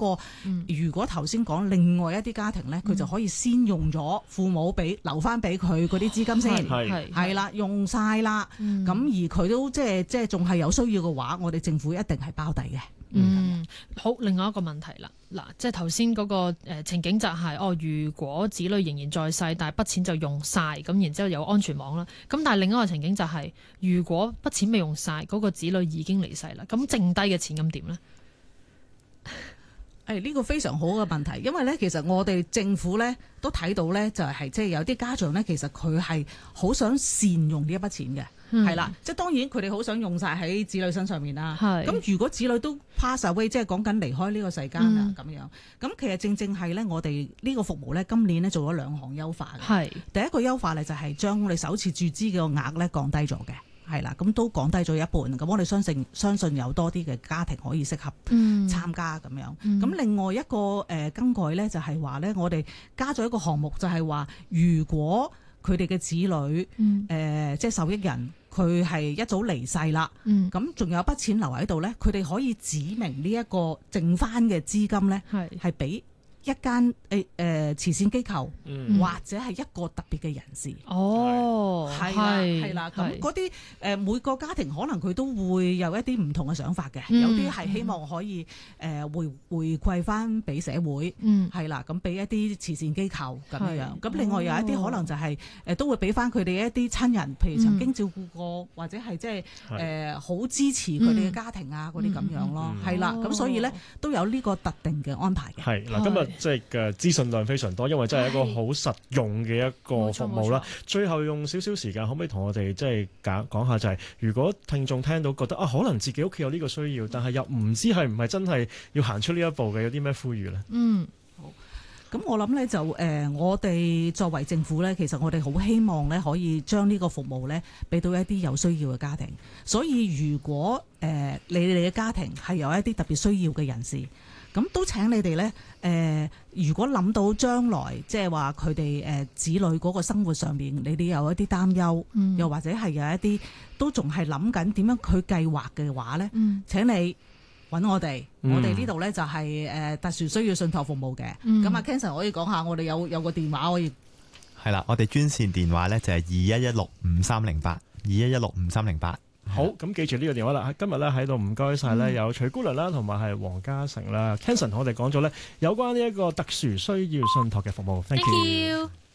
過如果頭先講另外一啲家庭咧，佢就可以先用咗父母留翻俾佢嗰啲資金先，係啦，用晒啦，咁而佢都即係仲係有需要嘅話，我哋政府一定係包底嘅。 好，另外一個問題啦，嗱，即係頭先嗰個情景就係如果子女仍然在世，但係筆錢就用晒，咁然之後有安全網啦。咁但係另一個情景就係，如果筆錢未用晒，嗰個子女已經離世啦，咁剩低嘅錢咁點呢？ 呢個非常好嘅問題，因為咧，其實我哋政府咧都睇到咧，就係即係有啲家長咧，其實佢係好想善用呢一筆錢嘅，係啦，即係當然佢哋好想用晒喺子女身上面啦。咁如果子女都 pass away， 即係講緊離開呢個世間啦，咁樣，咁其實正係咧，我哋呢個服務咧，今年咧做咗2項優化嘅。第一個優化咧就係將我哋首次注資嘅個額咧降低咗嘅。係啦，咁都降低咗一半，咁我哋相信有多啲嘅家庭可以適合參加咁樣。咁另外一個更改咧，就係話咧，我哋加咗一個項目，就係話如果佢哋嘅子女即係受益人，佢係一早離世啦，咁仲有一筆錢留喺度咧，佢哋可以指明呢一個剩翻嘅資金咧係俾一間慈善機構，或者係一個特別嘅人士。係啦，咁嗰啲每個家庭可能佢都會有一啲唔同嘅想法嘅，有啲係希望可以回饋翻俾社會，係啦，咁俾一啲慈善機構咁樣。咁另外有一啲可能就係都會俾翻佢哋一啲親人，譬如曾經照顧過或者係即係好支持佢哋嘅家庭啊嗰啲咁樣咯。係啦，咁所以咧都有呢個特定嘅安排嘅。 係嗱，今日即係嘅資訊量非常多，因為真係一個好實用嘅一個服務啦。最後用少少時間，可唔可以同我哋即係講下就係，如果聽眾聽到覺得可能自己屋企有呢個需要，但係又唔知係唔係真係要行出呢一步嘅，有啲咩呼籲呢？ 好。咁我諗咧就我哋作為政府咧，其實我哋好希望咧可以將呢個服務咧俾到一啲有需要嘅家庭。所以如果你哋嘅家庭係有一啲特別需要嘅人士，咁都請你哋咧，如果諗到將來即係話佢哋子女嗰個生活上面，你哋有一啲擔憂，又或者係有一啲都仲係諗緊點樣去計劃嘅話咧，請你揾我哋。我哋呢度咧就係特殊需要信託服務嘅。咁阿 Kenson 可以講下，我哋有個電話可以。 係啦，我哋專線電話咧就係21165308，21165308。 好，咁記住呢個電話啦。今日咧喺度唔該晒咧，有徐姑娘啦，同埋係黃嘉誠啦，Kenson 同我哋講咗咧有關呢一個特殊需要信託嘅服務。Thank you。